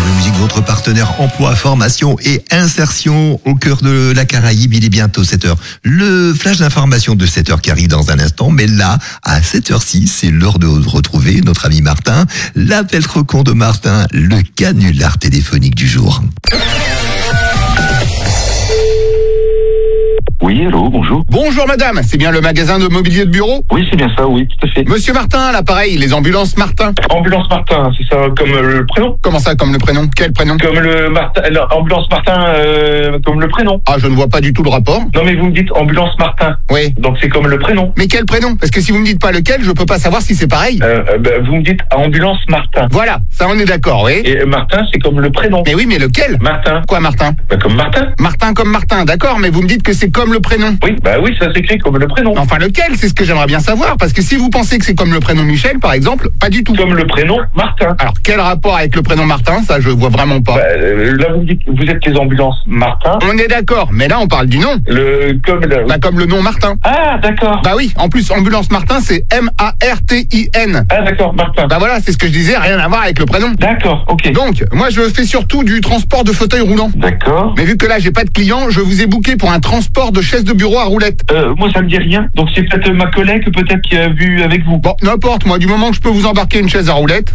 Musique, votre partenaire emploi, formation et insertion au cœur de la Caraïbe. Il est bientôt 7h. Le flash d'information de 7h qui arrive dans un instant. Mais là, à 7h06, c'est l'heure de retrouver notre ami Martin. L'appel recon de Martin, le canular téléphonique du jour. Oui, allô, bonjour. Bonjour madame, c'est bien le magasin de mobilier de bureau? Oui, c'est bien ça, oui, tout à fait. Monsieur Martin, à l'appareil, les ambulances Martin. Ambulance Martin, c'est ça, comme le prénom? Comment ça, comme le prénom? Quel prénom? Comme le Martin, ambulance Martin, comme le prénom. Ah, je ne vois pas du tout le rapport. Non, mais vous me dites ambulance Martin. Oui. Donc c'est comme le prénom. Mais quel prénom? Parce que si vous me dites pas lequel, je peux pas savoir si c'est pareil. Vous me dites ambulance Martin. Voilà, ça on est d'accord, oui. Et Martin, c'est comme le prénom. Mais oui, mais lequel? Martin. Quoi Martin? Comme Martin. Martin comme Martin, d'accord, mais vous me dites que c'est comme le prénom. Oui, oui, ça s'écrit comme le prénom. Enfin lequel? C'est ce que j'aimerais bien savoir, parce que si vous pensez que c'est comme le prénom Michel, par exemple, pas du tout. Comme le prénom Martin. Alors quel rapport avec le prénom Martin? Ça je vois vraiment pas. Là vous me dites, vous êtes les ambulances Martin. On est d'accord, mais là on parle du nom. Comme le nom Martin. Ah, d'accord. Bah oui, en plus ambulance Martin c'est M-A-R-T-I-N. Ah, d'accord, Martin. Bah voilà, c'est ce que je disais, rien à voir avec le prénom. D'accord, ok. Donc, moi je fais surtout du transport de fauteuil roulant. D'accord. Mais vu que là j'ai pas de clients, je vous ai booké pour un transport de chaise de bureau à roulettes. Moi ça me dit rien. Donc c'est peut-être ma collègue peut-être qui a vu avec vous. Bon, n'importe, moi du moment que je peux vous embarquer une chaise à roulettes.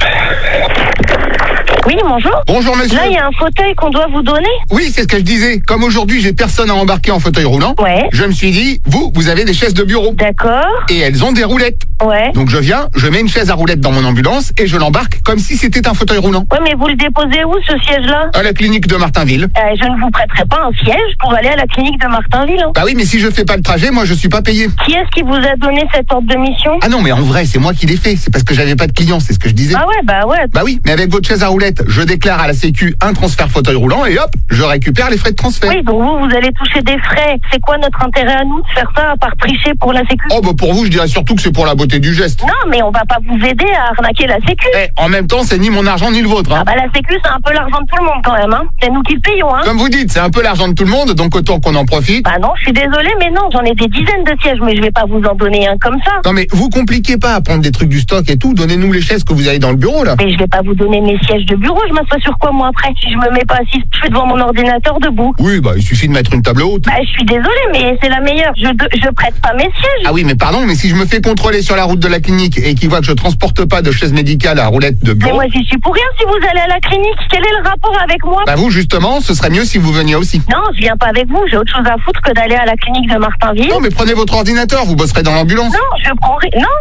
Oui, bonjour. Bonjour monsieur. Là, il y a un fauteuil qu'on doit vous donner. Oui, c'est ce que je disais. Comme aujourd'hui j'ai personne à embarquer en fauteuil roulant, Ouais. je me suis dit, vous avez des chaises de bureau. D'accord. Et elles ont des roulettes. Ouais. Donc je viens, je mets une chaise à roulettes dans mon ambulance et je l'embarque comme si c'était un fauteuil roulant. Ouais, mais vous le déposez où, ce siège-là? À la clinique de Martinville. Je ne vous prêterai pas un siège pour aller à la clinique de Martinville. Hein. Bah oui, mais si je fais pas le trajet, moi je suis pas payé. Qui est-ce qui vous a donné cette ordre de mission? Ah non, mais en vrai, c'est moi qui l'ai fait. C'est parce que j'avais pas de clients, c'est ce que je disais. Ah ouais, bah ouais. Bah oui, mais avec votre chaise à roulettes, je déclare à la Sécu un transfert fauteuil roulant et hop, je récupère les frais de transfert. Oui, donc vous allez toucher des frais. C'est quoi notre intérêt à nous de faire ça à part tricher pour la sécu? Oh bah pour vous, je dirais surtout que c'est pour la beauté du geste. Non, mais on va pas vous aider à arnaquer la sécu. En même temps, c'est ni mon argent ni le vôtre. Hein. Ah bah la sécu, c'est un peu l'argent de tout le monde quand même. Hein. C'est nous qui le payons. Hein. Comme vous dites, c'est un peu l'argent de tout le monde, donc autant qu'on en profite. Bah non, je suis désolée, mais non, j'en ai des dizaines de sièges, mais je vais pas vous en donner un comme ça. Non mais vous compliquez pas à prendre des trucs du stock et tout, donnez-nous les chaises que vous avez dans le bureau là. Mais je vais pas vous donner mes sièges de bureau, je m'assois sur quoi moi après? Si je me mets pas assise, je suis devant mon ordinateur debout. Oui, bah il suffit de mettre une table haute. Bah je suis désolée, mais c'est la meilleure. Je prête pas mes sièges. Ah oui, mais pardon, mais si je me fais contrôler sur la route de la clinique et qu'ils voient que je transporte pas de chaise médicale à roulette de Mais bureau. moi j'y suis pour rien si vous allez à la clinique. Quel est le rapport avec moi? Bah vous justement, ce serait mieux si vous veniez aussi. Non, je viens pas avec vous, j'ai autre chose à foutre que d'aller à la clinique de Martinville. Non mais prenez votre ordinateur, vous bosserez dans l'ambulance. Non, je prends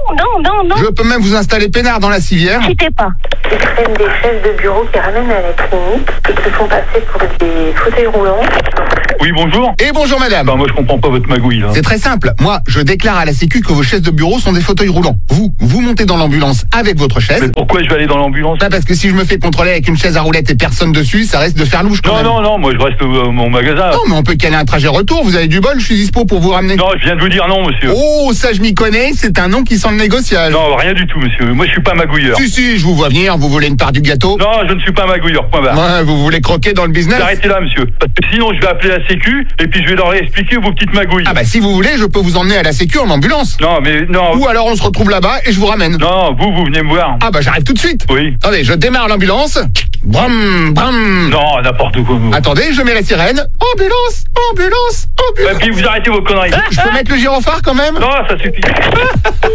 non. Je peux même vous installer peinard dans la civière. Quittez pas. Ils prennent des chaises de bureau qui ramènent à la clinique et qui se font passer pour des fauteuils roulants. Oui, bonjour. Et bonjour madame. Moi je comprends pas votre magouille là. C'est très simple. Moi, je déclare à la Sécu que vos chaises de bureau sont des fauteuils roulants. Vous montez dans l'ambulance avec votre chaise. Mais pourquoi je vais aller dans l'ambulance? Bah parce que si je me fais contrôler avec une chaise à roulettes et personne dessus, ça reste de faire louche quand même. Non, moi je reste à mon magasin. Non, mais on peut caler un trajet retour, vous avez du bol, je suis dispo pour vous ramener. Non, je viens de vous dire non, monsieur. Oh, ça je m'y connais, c'est un nom qui sent le négociage. Non, rien du tout, monsieur. Moi je suis pas magouilleur. Si, je vous vois venir, vous voulez une part du gâteau. Non, je ne suis pas magouilleur, point barre. Ouais, vous voulez croquer dans le business. Arrêtez là, monsieur. Parce que sinon je vais appeler la sécu et puis je vais leur expliquer vos petites magouilles. Ah bah si vous voulez, je peux vous emmener à la Sécu en ambulance. Non, mais non. Ou alors on se retrouve là-bas et je vous ramène. Non, vous venez me voir. Ah bah j'arrive tout de suite. Oui. Attendez, je démarre l'ambulance. Bram, bram. Non, n'importe quoi. Attendez, je mets la sirène. Ambulance. Et puis vous arrêtez vos conneries. Je peux mettre le gyrophare quand même? Non, ça suffit.